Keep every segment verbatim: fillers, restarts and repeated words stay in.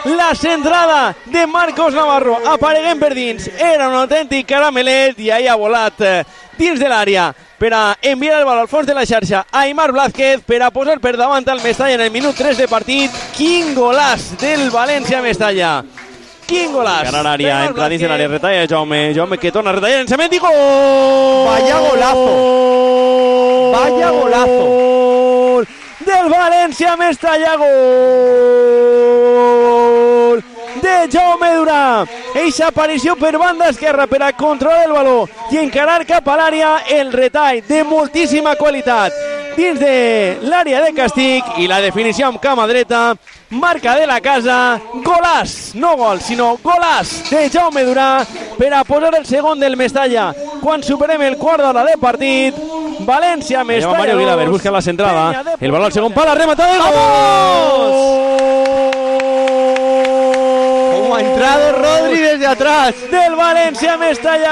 la centrada de Marcos Navarro, apareguem per dins, era un autèntic caramelet i ahí ha volat dins de l'àrea per a enviar el bal al fons de la xarxa a Aimar Blázquez per a posar per davant al Mestalla en el minut tres de partit. Quin golàs del València-Mestalla, quin golàs. Cara a l'àrea, entra dins de l'àrea, retalla Jaume, Jaume que torna a retallar, llançament i gol! Vaya golazo, vaya golazo del València-Mestalla, gol de Jaume Durà. Eixa aparició per banda esquerra per a controlar el baló i encarar cap a l'àrea, el retall de moltíssima qualitat dins de l'àrea de Castic i la definició amb cama dreta, marca de la casa, golàs, no gol, sinó golàs de Jaume Durà per a posar el segon del Mestalla quan superem el quart d'hora de partit. València-Mestalla. Mario Guilaber busca la centrada, el baló al segon pal, la rematada de gol. Como ha entrado Rodri desde atrás del València-Mestalla,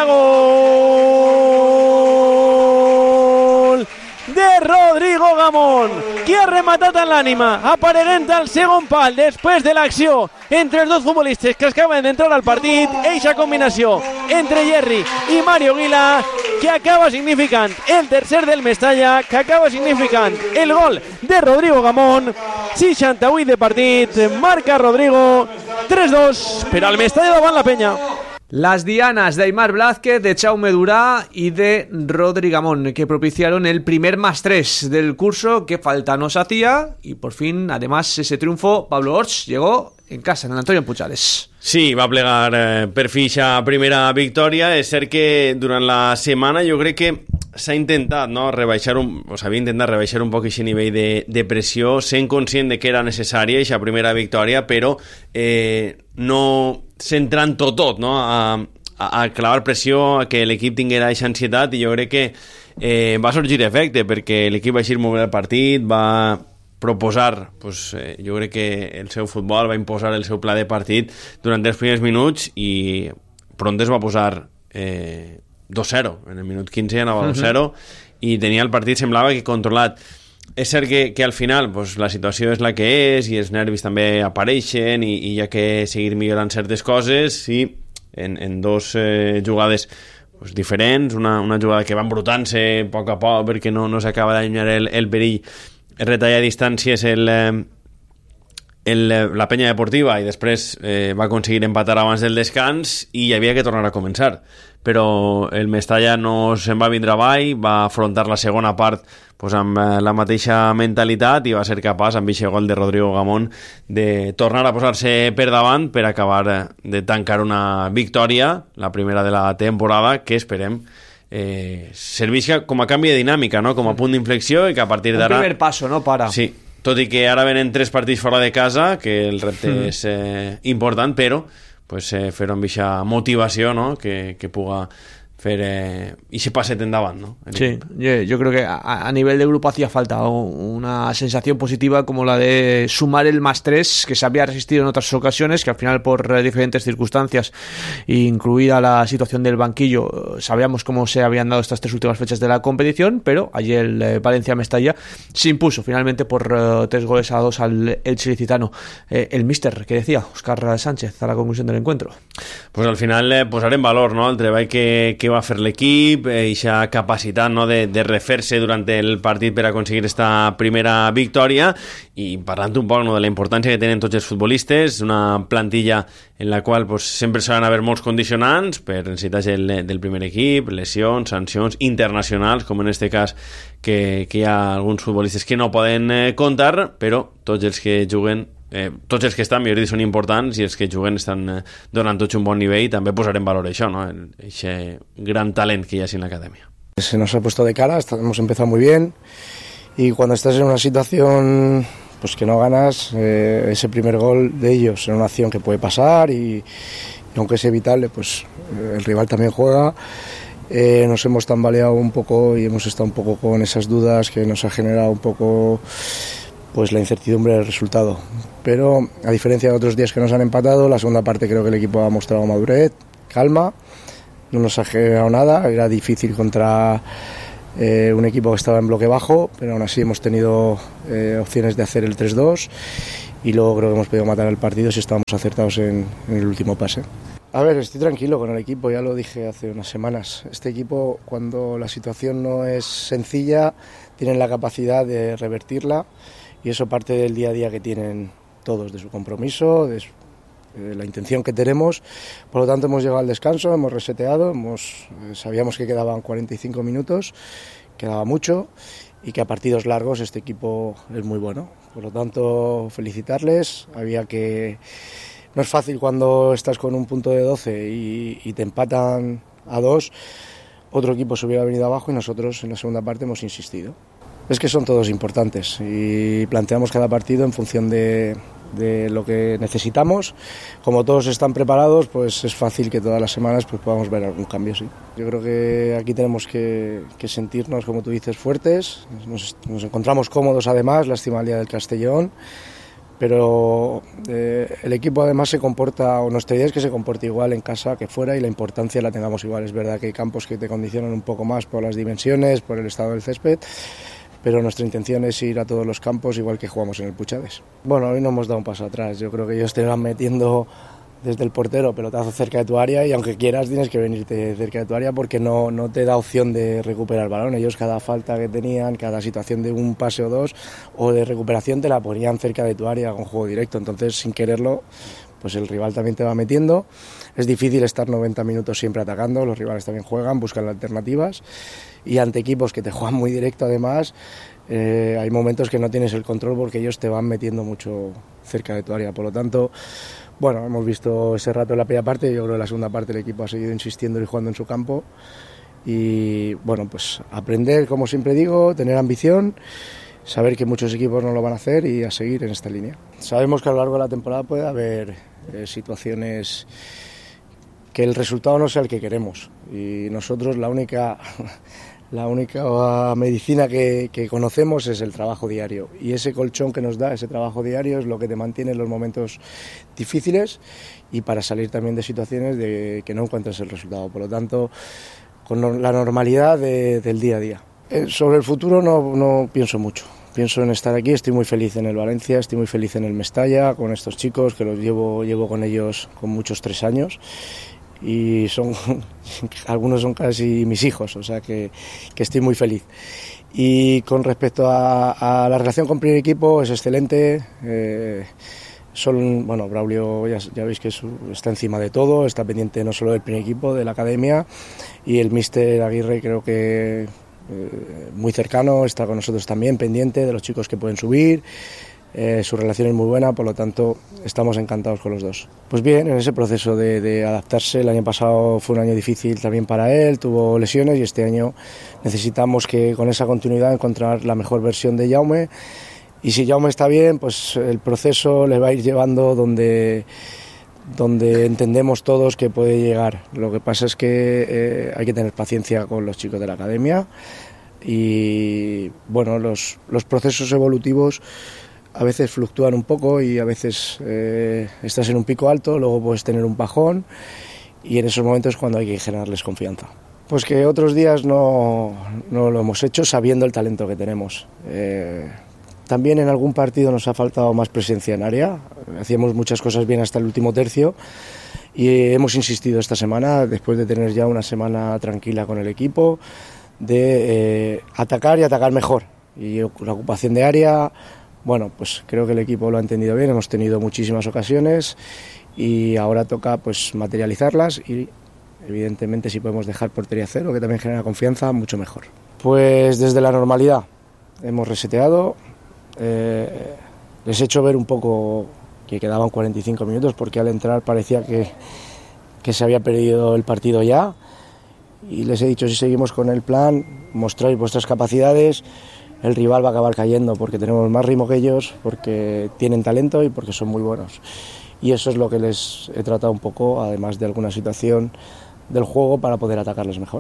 gol de Rodrigo Gamón, que ha rematat en l'ànima, apareguent al segon pal després de l'acció entre els dos futbolistes que acaben d'entrar al partit. Eixa combinació entre Jerry i Mario Guila que acaba significant el tercer del Mestalla, que acaba significant el gol de Rodrigo Gamón. seixanta-vuit de partit, marca Rodrigo, tres dos per al Mestalla davant la Penya. Las dianas de Aimar Blázquez, de Jaume Durà y de Rodri Gamón, que propiciaron el primer más tres del curso que falta nos hacía, y por fin, además, ese triunfo, Pablo Orts llegó en casa, en el Antonio Puigdemont. Sí, va plegar eh, per fi a primera victòria. És cert que durant la setmana jo crec que s'ha intentat, no, rebaixar un, o s'havia intentat rebaixar un poc aquest nivell de, de pressió, sent conscient de que era necessària aquesta primera victòria, però eh, no centrant tot, tot no? a, a, a clavar pressió, a que l'equip tinguera aquesta ansietat, i jo crec que eh, va sorgir efecte, perquè l'equip va eixir molt bé el partit, va proposar, pues, eh, jo crec que el seu futbol, va imposar el seu pla de partit durant els primers minuts, i pront es va posar eh, dos zero, en el minut quinze anava dos zero, uh-huh. i tenia el partit, semblava que controlat. És cert que, que al final pues, la situació és la que és i els nervis també apareixen i, i hi ha que seguir millorant certes coses, i en, en dos eh, jugades pues, diferents, una, una jugada que va embrutant-se a poc a poc perquè no, no s'acaba d'allunyar el, el perill, el retall a distàncies, el, el, la Penya Deportiva, i després eh, va aconseguir empatar abans del descans i hi havia que tornar a començar, però el Mestalla no se'n va vindre avall, va afrontar la segona part pues, amb la mateixa mentalitat i va ser capaç, amb aquest gol de Rodrigo Gamón, de tornar a posar-se per davant per acabar de tancar una victòria, la primera de la temporada, que esperem eh, servisca com a canvi de dinàmica, no? Com a punt d'inflexió, i que a partir d'ara... Un primer passo, no? Para. Sí, tot i que ara venen tres partits fora de casa, que el repte mm. és eh, important, però pues, eh, fer-ho amb aquesta motivació, no? que, que puga fer eh, ese paset endavant, ¿no? Sí, yo, yo creo que a, a nivel de grupo hacía falta una sensación positiva como la de sumar el más tres, que se había resistido en otras ocasiones, que al final por eh, diferentes circunstancias, incluida la situación del banquillo, sabíamos cómo se habían dado estas tres últimas fechas de la competición, pero ayer el eh, Valencia-Mestalla se impuso finalmente por eh, tres goles a dos al Elche Licitano. Eh, el míster, que decía Óscar Sánchez a la conclusión del encuentro. Pues al final eh, posar en valor, no?, el treball que, que va fer l'equip, eixa eh, capacitat, no?, de, de refer-se durant el partit per aconseguir esta primera victòria, i parlant un poc, no?, de la importància que tenen tots els futbolistes, una plantilla en la qual pues, sempre s'han d'haver molts condicionants per necessitats del, del primer equip, lesions, sancions internacionals, com en este cas que, que hi ha alguns futbolistes que no poden eh, comptar, però tots els que juguen Eh, tots els que estan, millor dit, són importants, i els que juguen estan eh, donant tots un bon nivell, i també posarem en valor això, ¿no?, ese gran talent que hi ha en la academia. Se nos ha puesto de cara, hemos empezado muy bien, y cuando estás en una situación pues que no ganas, eh, ese primer gol de ellos en una acción que puede pasar, y, y aunque es evitable, pues eh, el rival también juega. Eh, nos hemos tambaleado un poco y hemos estado un poco con esas dudas que nos ha generado un poco pues la incertidumbre del resultado, pero a diferencia de otros días que nos han empatado, la segunda parte creo que el equipo ha mostrado madurez, calma, no nos ha generado nada, era difícil contra eh, un equipo que estaba en bloque bajo, pero aún así hemos tenido eh, opciones de hacer el tres dos, y luego creo que hemos podido matar el partido si estábamos acertados en, en el último pase. A ver, estoy tranquilo con el equipo, ya lo dije hace unas semanas. Este equipo, cuando la situación no es sencilla, tienen la capacidad de revertirla y eso parte del día a día que tienen todos, de su compromiso, de, su, de la intención que tenemos. Por lo tanto, hemos llegado al descanso, hemos reseteado, hemos, sabíamos que quedaban cuarenta y cinco minutos, quedaba mucho y que a partidos largos este equipo es muy bueno. Por lo tanto, felicitarles, había que... No es fácil cuando estás con un punto de doce y, y te empatan a dos, otro equipo se hubiera venido abajo y nosotros en la segunda parte hemos insistido. Es que son todos importantes y planteamos cada partido en función de, de lo que necesitamos. Como todos están preparados, pues es fácil que todas las semanas pues, podamos ver algún cambio, sí. Yo creo que aquí tenemos que, que sentirnos, como tú dices, fuertes. Nos, nos encontramos cómodos además, lástima el día del Castellón. Pero eh, el equipo además se comporta, o nuestra idea es que se comporte igual en casa que fuera y la importancia la tengamos igual. Es verdad que hay campos que te condicionan un poco más por las dimensiones, por el estado del césped, pero nuestra intención es ir a todos los campos igual que jugamos en el Puchades. Bueno, hoy no hemos dado un paso atrás, yo creo que ellos te van metiendo desde el portero pelotazo cerca de tu área y aunque quieras tienes que venirte cerca de tu área porque no, no te da opción de recuperar el balón. Ellos cada falta que tenían, cada situación de un pase o dos o de recuperación te la ponían cerca de tu área con juego directo, entonces sin quererlo pues el rival también te va metiendo. Es difícil estar noventa minutos siempre atacando, los rivales también juegan, buscan alternativas y ante equipos que te juegan muy directo además eh, hay momentos que no tienes el control porque ellos te van metiendo mucho cerca de tu área, por lo tanto bueno, hemos visto ese rato en la primera parte, yo creo que en la segunda parte el equipo ha seguido insistiendo y jugando en su campo y bueno, pues aprender, como siempre digo, tener ambición, saber que muchos equipos no lo van a hacer y a seguir en esta línea. Sabemos que a lo largo de la temporada puede haber eh, situaciones que el resultado no sea el que queremos y nosotros la única... La única medicina que, que conocemos es el trabajo diario y ese colchón que nos da ese trabajo diario es lo que te mantiene en los momentos difíciles y para salir también de situaciones de que no encuentres el resultado. Por lo tanto, con la normalidad de, del día a día. Eh, sobre el futuro no, no pienso mucho. Pienso en estar aquí, estoy muy feliz en el Valencia, estoy muy feliz en el Mestalla, con estos chicos que los llevo, llevo con ellos con muchos tres años. Y son algunos son casi mis hijos, o sea que, que estoy muy feliz. Y con respecto a, a la relación con primer equipo es excelente. Eh, son, bueno, Braulio ya, ya veis que es, está encima de todo, está pendiente no solo del primer equipo, de la academia, y el míster Aguirre creo que eh, muy cercano, está con nosotros también, pendiente de los chicos que pueden subir. Eh, su relación es muy buena, por lo tanto estamos encantados con los dos. Pues bien, en ese proceso de, de adaptarse, el año pasado fue un año difícil también para él, tuvo lesiones y este año necesitamos que con esa continuidad encontrar la mejor versión de Jaume y si Jaume está bien, pues el proceso le va a ir llevando donde, donde entendemos todos que puede llegar. Lo que pasa es que eh, hay que tener paciencia con los chicos de la academia y bueno, los, los procesos evolutivos a veces fluctúan un poco y a veces eh, estás en un pico alto, luego puedes tener un bajón y en esos momentos es cuando hay que generarles confianza. Pues que otros días no, no lo hemos hecho sabiendo el talento que tenemos. Eh, también en algún partido nos ha faltado más presencia en área, hacíamos muchas cosas bien hasta el último tercio y hemos insistido esta semana, después de tener ya una semana tranquila con el equipo, de eh, atacar y atacar mejor. Y la ocupación de área... Bueno, pues creo que el equipo lo ha entendido bien, hemos tenido muchísimas ocasiones y ahora toca pues materializarlas y evidentemente si podemos dejar portería cero, que también genera confianza, mucho mejor. Pues desde la normalidad hemos reseteado, eh, les he hecho ver un poco que quedaban cuarenta y cinco minutos porque al entrar parecía que, que se había perdido el partido ya y les he dicho si seguimos con el plan, mostráis vuestras capacidades. El rival va a acabar cayendo porque tenemos más ritmo que ellos, porque tienen talento y porque son muy buenos. Y eso es lo que les he tratado un poco, además de alguna situación del juego, para poder atacarles mejor.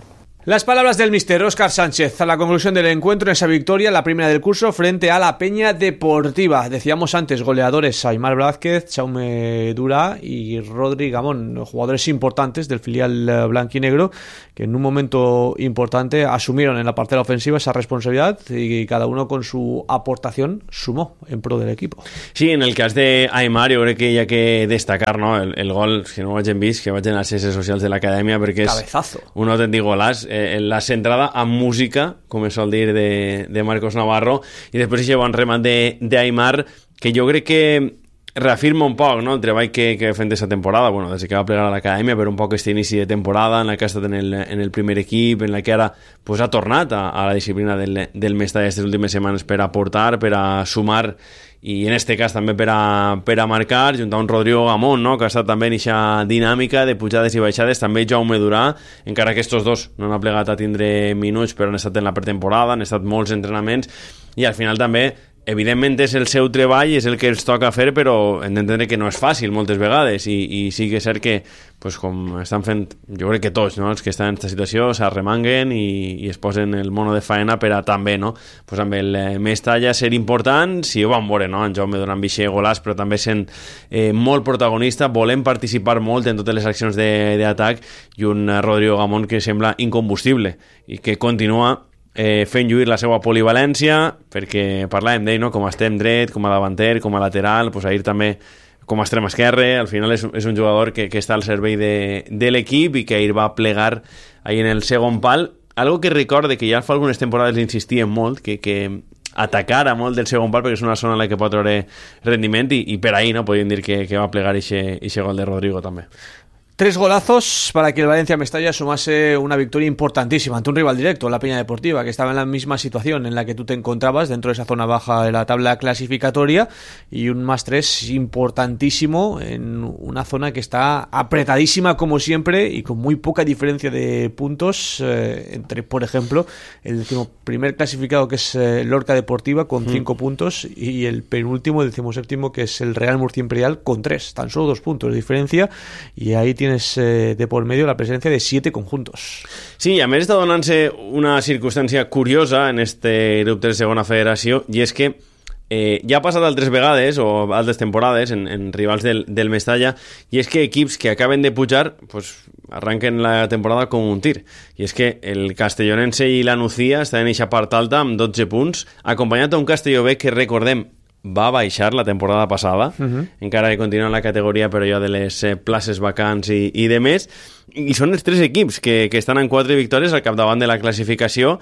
Las palabras del míster Óscar Sánchez a la conclusión del encuentro en esa victoria, la primera del curso frente a la Peña Deportiva. Decíamos antes, goleadores Aimar Blázquez, Jaume Durá y Rodri Gamón, jugadores importantes del filial blanquinegro que en un momento importante asumieron en la parcela ofensiva esa responsabilidad y cada uno con su aportación sumó en pro del equipo. Sí, en el cas de Aimar jo crec que hi ha que destacar, no? el, el gol, si no ho hagin vist, que vaig en les xarxes socials de l'acadèmia perquè és Cabezazo. un autèntic golaç. Eh, la centrada amb música, com es sol dir, de, de Marcos Navarro, i després aquest bon remat d'Aimar, que jo crec que reafirma un poc, no?, el treball que, que ha fet aquesta temporada, bueno, des que va plegar a l'acadèmia, però un poc aquest inici de temporada en la que ha estat en el, en el primer equip, en la que ara pues, ha tornat a, a la disciplina del, del Mestalla aquestes últimes setmanes per aportar, per a sumar, i en este cas també per a, per a marcar, junt a un Rodrigo Gamón, no?, que ha estat també en aquesta dinàmica de pujades i baixades, també Jaume Durà, encara que estos dos no han plegat a tindre minuts, però han estat en la pretemporada, han estat molts entrenaments, i al final també evidentment és el seu treball, és el que els toca fer, però hem d'entendre que no és fàcil moltes vegades, i, i sí que és cert que pues, com estan fent, jo crec que tots, no?, els que estan en aquesta situació s'arremanguen i, i es posen el mono de faena per a també, no?, pues amb el eh, Mestalla ser important, si ho vam veure, no?, en Jaume donant vixe golàs, però també sent eh, molt protagonista, volem participar molt en totes les accions d'atac, i un Rodrigo Gamón que sembla incombustible i que continua Eh, fent lluir la seva polivalència, perquè parlàvem d'ell, no?, com a extrem dret, com a davanter, com a lateral, pues ahir també com a extrem esquerre. Al final és, és un jugador que, que està al servei de, de l'equip i que ahir va plegar ahir en el segon pal, algo que recorde que ja fa algunes temporades l'insistien molt, que, que atacara molt del segon pal perquè és una zona en la que pot treure rendiment, i, i per ahir, no?, podríem dir que, que va plegar aquest gol de Rodrigo també. Tres golazos para que el Valencia Mestalla sumase una victoria importantísima ante un rival directo, la Peña Deportiva, que estaba en la misma situación en la que tú te encontrabas dentro de esa zona baja de la tabla clasificatoria, y un más tres importantísimo en una zona que está apretadísima como siempre y con muy poca diferencia de puntos eh, entre, por ejemplo, el primer clasificado, que es eh, Lorca Deportiva con cinco mm. puntos, y el penúltimo, el decimoséptimo, que es el Real Murcia Imperial con tres, tan solo dos puntos de diferencia, y ahí tiene tienes eh, de por medio la presencia de siete conjuntos. Sí, a més està donant-se una circumstància curiosa en este grup de segona federació, i és que eh, ja ha passat altres vegades o altres temporades en, en rivals del, del Mestalla, i és que equips que acaben de pujar pues, arranquen la temporada com un tir, i és que el Castellonense i la Nucía estan en eixa part alta amb dotze punts, acompanyat d'un Castelló B que, recordem, va baixar la temporada passada, uh-huh. encara que continua en la categoria, però ja de les eh, places vacants i, i de més, i són els tres equips que, que estan en quatre victòries al capdavant de la classificació,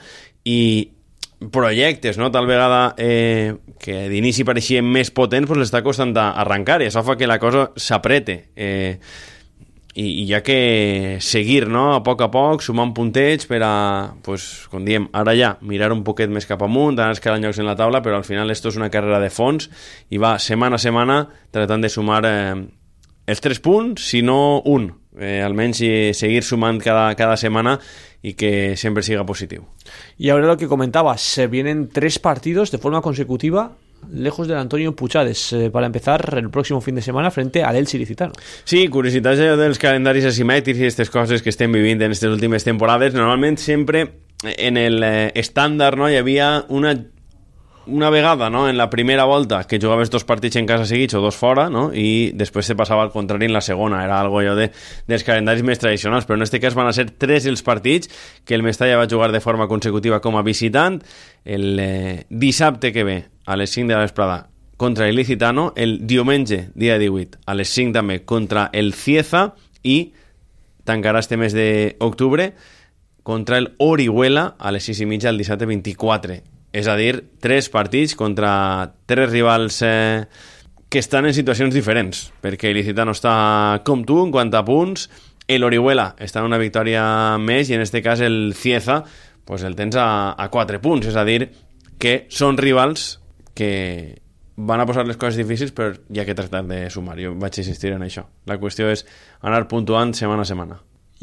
i projectes, no?, tal vegada eh, que d'inici pareixien més potents, pues l'està costant arrencar, i això fa que la cosa s'aprete, eh, i, i hi ha que seguir, no?, a poc a poc, sumant puntets per a, pues, com diem, ara ja, mirar un poquet més cap amunt, anar escalant llocs en la taula, però al final esto és una carrera de fons, i va setmana a setmana tratant de sumar eh, els tres punts, si no un, eh, almenys eh, seguir sumant cada, cada setmana, y que siempre siga positivo. Y ahora lo que comentabas, se vienen tres partidos de forma consecutiva lejos del Antonio Puchades, eh, para empezar el próximo fin de semana frente al Elche Ilicitano. Sí, curiositats dels calendaris asimètrics i aquestes coses que estem vivint en aquestes últimes temporades. Normalment sempre en el eh, estàndard, no, hi havia una una vegada, no?, en la primera volta que jugaves dos partits en casa seguits o dos fora, no?, i després se passava al contrari en la segona. Era algo allò de, dels calendaris més tradicionals, però en aquest cas van a ser tres els partits que el Mestalla va jugar de forma consecutiva com a visitant. El eh, dissabte que ve a les cinc de la vesprada contra el Ilicitano, el diumenge, dia divuit, a les cinc també contra el Cieza, i tancarà este mes d'octubre contra el Orihuela a les sis i mitja el dissabte vint-i-quatre. És a dir, tres partits contra tres rivals eh, que estan en situacions diferents, perquè el Ilicitano està com tu en quant a punts, el Orihuela està en una victòria més, i en aquest cas el Cieza pues el tens a, a quatre punts, és a dir, que són rivals que van a posar les coses difícils, però hi ha que tractar de sumar. Jo vaig insistir en això. La qüestió és anar puntuant setmana a setmana.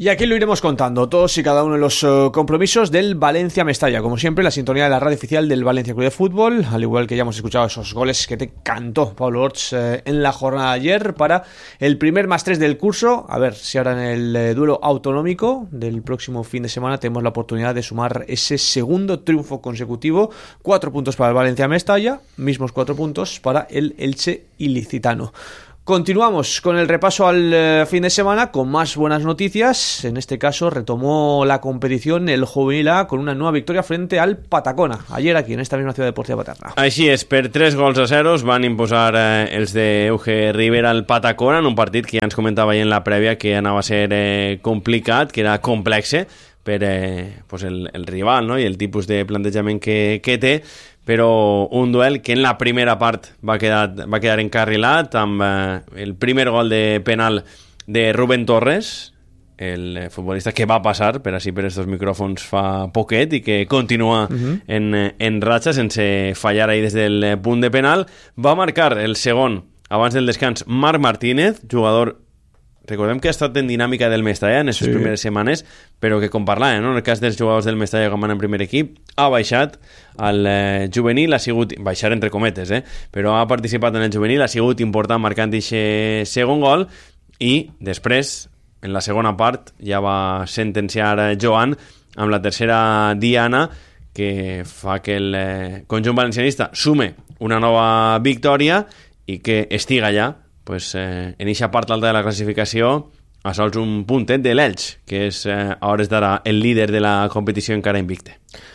Y aquí lo iremos contando, todos y cada uno de los uh, compromisos del Valencia-Mestalla. Como siempre, la sintonía de la radio oficial del Valencia Club de Fútbol, al igual que ya hemos escuchado esos goles que te cantó Pablo Orts eh, en la jornada de ayer para el primer más tres del curso. A ver si ahora en el eh, duelo autonómico del próximo fin de semana tenemos la oportunidad de sumar ese segundo triunfo consecutivo. Cuatro puntos para el Valencia-Mestalla, mismos cuatro puntos para el Elche ilicitano. Continuamos con el repaso al eh, fin de semana con más buenas noticias. En este caso retomó la competición el Juvenil A con una nueva victoria frente al Patacona, ayer aquí en esta misma ciudad deportiva paterna. Així és, per tres gols a zero van imposar eh, els de Euge Rivera al Patacona en un partit que ja ens comentava ahir en la prèvia que anava a ser eh, complicat, que era complexe per eh, pues el, el rival, no? I el tipus de plantejament que, que té, però un duel que en la primera part va quedar, va quedar encarrilat amb eh, el primer gol de penal de Rubén Torres, el eh, futbolista que va passar per així per estos micròfons fa poquet i que continua uh-huh. en, en ratxa sense fallar ahí des del punt de penal. Va marcar el segon abans del descans Marc Martínez, jugador, recordem que ha estat en dinàmica del Mestalla en aquestes sí. primeres setmanes, però que com parlàvem, no? En el cas dels jugadors del Mestalla que van en primer equip, ha baixat al eh, juvenil, ha sigut, baixar entre cometes, eh? però ha participat en el juvenil, ha sigut important marcant aquest segon gol, i després, en la segona part, ja va sentenciar Joan amb la tercera diana, que fa que el eh, conjunt valencianista sume una nova victòria i que estiga ja pues, eh, en eixa part alta de la classificació a sols un puntet de l'Elx, que és eh, a hores d'ara el líder de la competició encara invicte.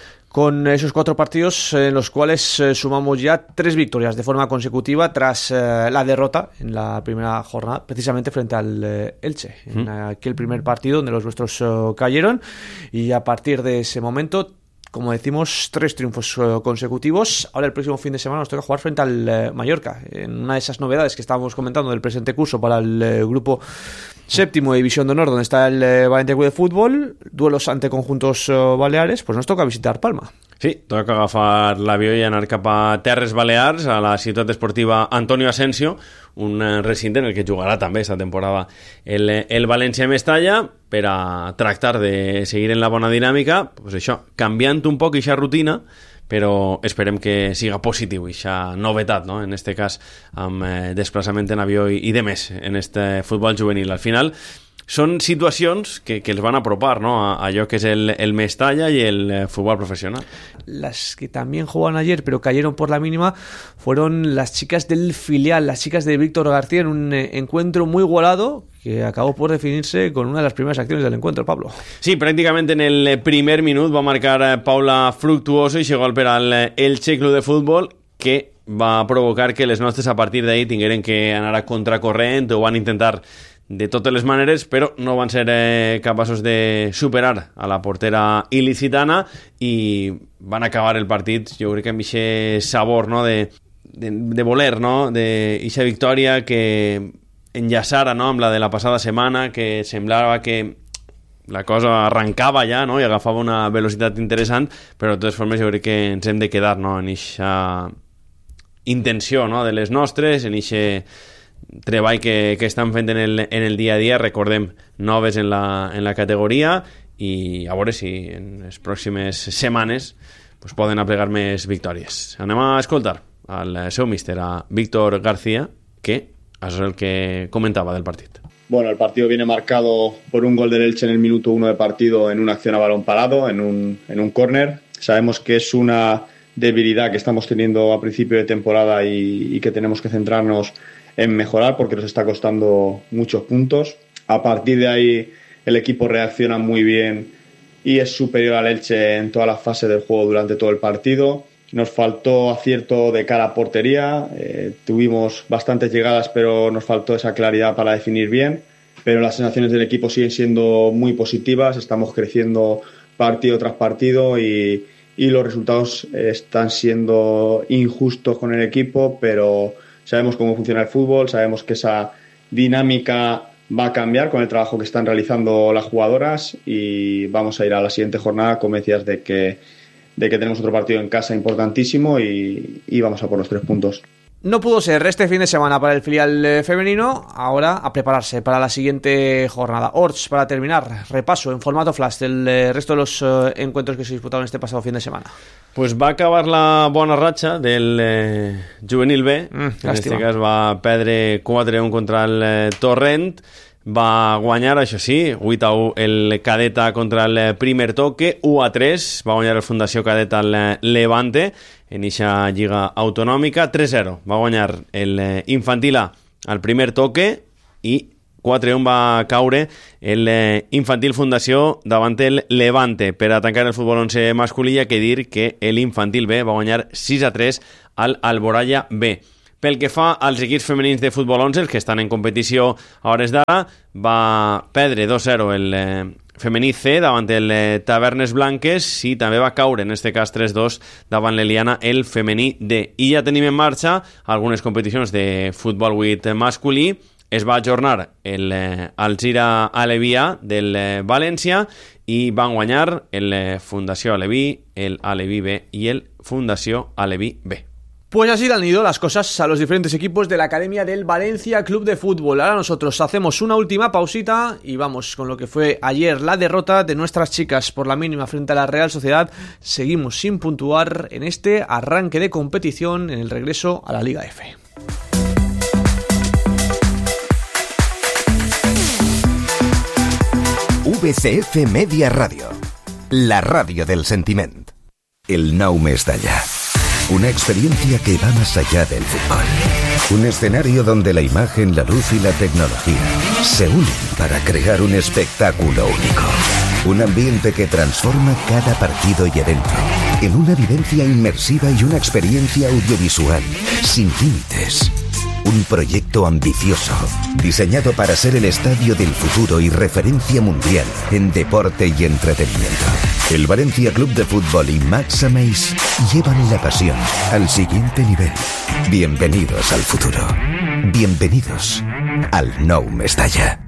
Con esos cuatro partidos en los cuales eh, sumamos ya tres victorias de forma consecutiva tras eh, la derrota en la primera jornada, precisamente frente al eh, Elche, mm. en aquel primer partido donde los nuestros eh, cayeron, y a partir de ese momento, como decimos, tres triunfos uh, consecutivos. Ahora el próximo fin de semana nos toca jugar frente al uh, Mallorca, en una de esas novedades que estábamos comentando del presente curso para el uh, grupo séptimo de División de Honor, donde está el uh, Valencia Club de Fútbol, duelos ante conjuntos uh, baleares, pues nos toca visitar Palma. Sí, toca agafar l'avió i anar cap a Terres Balears, a la ciutat esportiva Antonio Asensio, un recinte en el que jugarà també esta temporada el, el València-Mestalla, per a tractar de seguir en la bona dinàmica, pues això, canviant un poc aquesta rutina, però esperem que siga positiu aquesta novetat, no? En este cas amb eh, desplaçament en avió i, i de més en este futbol juvenil. Al final són situacions que, que els van apropar, ¿no? a, a allò que és el, el Mestalla y el eh, fútbol profesional. Las que también jugaban ayer pero cayeron por la mínima fueron las chicas del filial, las chicas de Víctor García, en un eh, encuentro muy igualado que acabó por definirse con una de las primeras acciones del encuentro, Pablo. Sí, prácticamente en el primer minut va marcar eh, Paula Fructuoso i se gol per al eh, Elche Club de Fútbol, que va provocar que les nostres a partir d'ahí tingueren que anar a contracorrent, o van intentar de totes les maneres, però no van ser eh, capaços de superar a la portera il·licitana i van acabar el partit, jo crec que amb aquest sabor, no? de, de, de voler, no? de aquesta victòria que enllaçara, no? amb la de la passada setmana, que semblava que la cosa arrancava ja, no? i agafava una velocitat interessant, però de totes formes jo crec que ens hem de quedar, no? en aquesta intenció, no? de les nostres, en aquest treball que, que estan fent en el, en el dia a dia. Recordem, noves en la, en la categoria, i a veure si en les pròximes setmanes pues, poden aplegar més victòries. Anem a escoltar al seu míster, a Víctor García, que això és el que comentava del partit. Bueno, el partido viene marcado por un gol del Elche en el minuto uno de partido en una acción a balón parado, en un, en un córner. Sabemos que es una debilidad que estamos teniendo a principio de temporada y, y que tenemos que centrarnos en mejorar porque nos está costando muchos puntos. A partir de ahí el equipo reacciona muy bien y es superior al Elche en todas las fases del juego durante todo el partido. Nos faltó acierto de cara a portería, eh, tuvimos bastantes llegadas pero nos faltó esa claridad para definir bien, pero las sensaciones del equipo siguen siendo muy positivas, estamos creciendo partido tras partido y, y los resultados están siendo injustos con el equipo, pero sabemos cómo funciona el fútbol, sabemos que esa dinámica va a cambiar con el trabajo que están realizando las jugadoras y vamos a ir a la siguiente jornada convencidas de que, de que tenemos otro partido en casa importantísimo y, y vamos a por los tres puntos. No pudo ser este fin de semana para el filial eh, femenino. Ahora a prepararse para la siguiente jornada. Orts, para terminar, repaso en formato flash del eh, resto de los eh, encuentros que se disputaron este pasado fin de semana. Pues va acabar la bona ratxa del eh, juvenil B. Mm, en làstima. este cas va perdre quatre a un contra el eh, Torrent. Va guanyar, això sí, vuit a u el Cadeta contra el primer toque, u a tres va guanyar el Fundació Cadeta al Levante en eixa lliga autonòmica, tres a zero va guanyar el Infantil A al primer toque i quatre a un va caure el Infantil Fundació davant el Levante. Per a tancar el futbol onze masculí hi ha que dir que l'Infantil B va guanyar sis a tres al Alboraya B. Pel que fa als equips femenins de futbol onze, els que estan en competició a hores d'ara, va perdre dos a zero el eh, femení C davant el eh, Tavernes Blanques i també va caure, en este cas tres a dos, davant l'Eliana el femení D. I ja tenim en marxa algunes competicions de futbol vuit masculí. Es va ajornar el eh, Alzira Aleví A del eh, València i van guanyar el eh, Fundació Aleví, el Aleví B i el Fundació Aleví B. Pues así han ido las cosas a los diferentes equipos de la Academia del Valencia Club de Fútbol. Ahora nosotros hacemos una última pausita y vamos con lo que fue ayer la derrota de nuestras chicas por la mínima frente a la Real Sociedad. Seguimos sin puntuar en este arranque de competición en el regreso a la Liga F. V C F Media Radio, la radio del sentiment. El nou Mestalla. Una experiencia que va más allá del fútbol. Un escenario donde la imagen, la luz y la tecnología se unen para crear un espectáculo único. Un ambiente que transforma cada partido y evento en una vivencia inmersiva y una experiencia audiovisual sin límites. Un proyecto ambicioso, diseñado para ser el estadio del futuro y referencia mundial en deporte y entretenimiento. El Valencia Club de Fútbol y Max Ameis llevan la pasión al siguiente nivel. Bienvenidos al futuro. Bienvenidos al Nou Mestalla.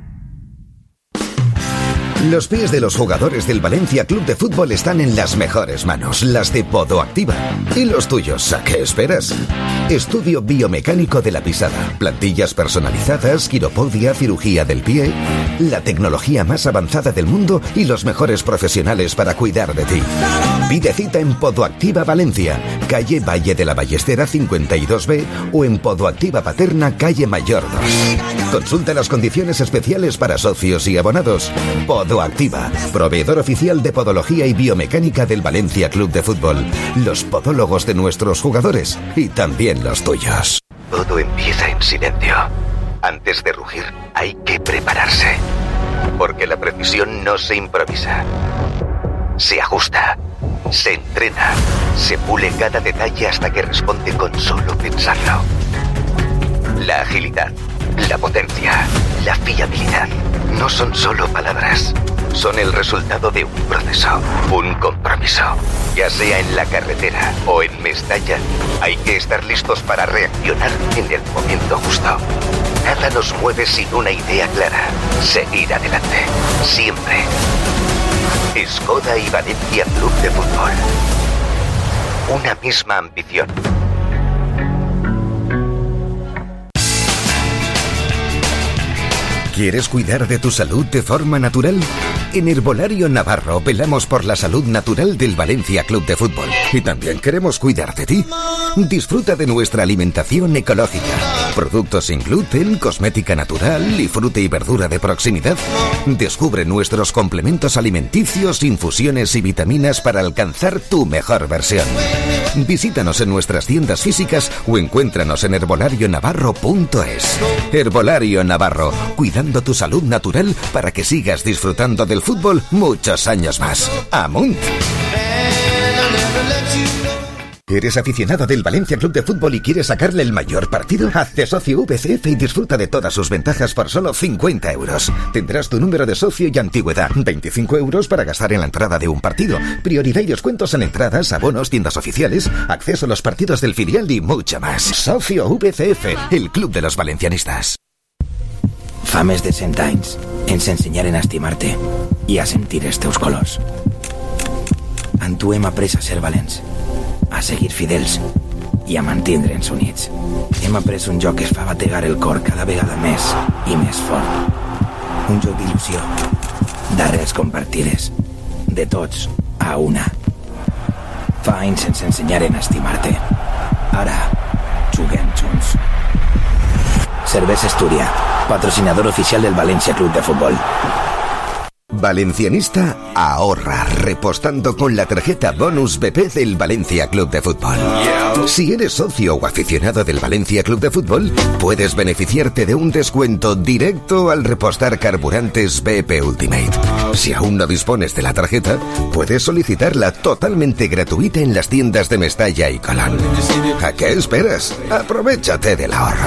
Los pies de los jugadores del Valencia Club de Fútbol están en las mejores manos, las de Podoactiva. ¿Y los tuyos? ¿A qué esperas? Estudio biomecánico de la pisada, plantillas personalizadas, quiropodia, cirugía del pie, la tecnología más avanzada del mundo y los mejores profesionales para cuidar de ti. Pide cita en Podoactiva Valencia, calle Valle de la Ballestera cincuenta y dos B o en Podoactiva Paterna, calle Mayor dos. Consulta las condiciones especiales para socios y abonados. Podoactiva, proveedor oficial de podología y biomecánica del Valencia Club de Fútbol. Los podólogos de nuestros jugadores y también los tuyos. Todo empieza en silencio. Antes de rugir, hay que prepararse. Porque la precisión no se improvisa. Se ajusta, se entrena, se pule cada detalle hasta que responde con solo pensarlo. La agilidad, la potencia, la fiabilidad no son solo palabras, son el resultado de un proceso, un compromiso. Ya sea en la carretera o en Mestalla, hay que estar listos para reaccionar en el momento justo. Nada nos mueve sin una idea clara, seguir adelante, siempre. Skoda y Valencia Club de Fútbol. Una misma ambición. ¿Quieres cuidar de tu salud de forma natural? En Herbolario Navarro velamos por la salud natural del Valencia Club de Fútbol. Y también queremos cuidar de ti. Disfruta de nuestra alimentación ecológica. Productos sin gluten, cosmética natural y fruta y verdura de proximidad. Descubre nuestros complementos alimenticios, infusiones y vitaminas para alcanzar tu mejor versión. Visítanos en nuestras tiendas físicas o encuéntranos en herbolario navarro punto es. Herbolario Navarro, cuidando tu salud natural para que sigas disfrutando del fútbol muchos años más. ¡Amunt! ¿Eres aficionado del Valencia Club de Fútbol y quieres sacarle el mayor partido? Hazte socio V C F y disfruta de todas sus ventajas por solo cincuenta euros. Tendrás tu número de socio y antigüedad, veinticinco euros para gastar en la entrada de un partido, prioridad y descuentos en entradas, abonos, tiendas oficiales, acceso a los partidos del filial y mucho más. Socio V C F, el club de los valencianistas. Fa més de cent anys ens ensenyaren a estimar-te i a sentir els teus colors. En tu hem après a ser valents, a seguir fidels i a mantindre'ns units. Hem après un joc que es fa bategar el cor cada vegada més i més fort. Un joc d'il·lusió, d'arrels compartides, de tots a una. Fa anys ens ensenyaren a estimar-te. Ara, juguem junts. Cervesa Astúria, patrocinador oficial del Valencia Club de Fútbol. Valencianista ahorra repostando con la tarjeta Bonus B P del Valencia Club de Fútbol. Si eres socio o aficionado del Valencia Club de Fútbol, puedes beneficiarte de un descuento directo al repostar carburantes B P Ultimate. Si aún no dispones de la tarjeta, puedes solicitarla totalmente gratuita en las tiendas de Mestalla y Colón. ¿A qué esperas? Aprovéchate del ahorro.